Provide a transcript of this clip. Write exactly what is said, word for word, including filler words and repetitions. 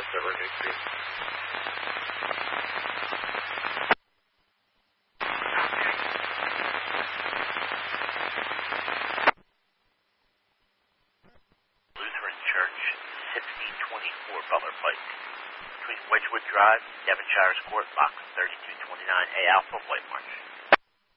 River Nutrient. Lutheran Church, sixty twenty-four Butler Pike. Between Wedgwood Drive, Devonshire's Court, box thirty-two twenty-nine A Alpha, White Marsh.